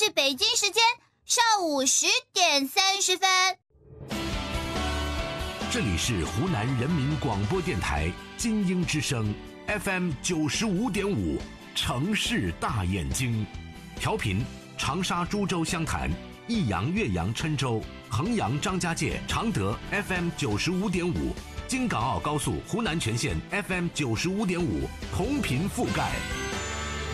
是北京时间上午10:30。 这里是湖南人民广播电台金鹰之声 FM 95.5，城市大眼睛，调频长沙、株洲、湘潭、益阳、岳阳、郴州、衡阳、张家界、常德 FM 95.5，京港澳高速湖南全线 FM 95.5，同频覆盖。